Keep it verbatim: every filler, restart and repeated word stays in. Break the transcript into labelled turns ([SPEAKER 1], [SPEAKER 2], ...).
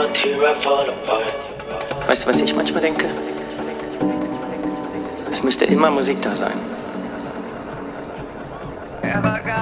[SPEAKER 1] Weißt du, was ich manchmal denke? Es müsste immer Musik da sein.